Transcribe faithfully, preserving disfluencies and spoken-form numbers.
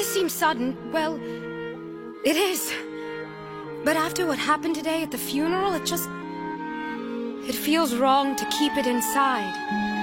seem sudden. Well, it is. But after what happened today at the funeral, it just... It feels wrong to keep it inside.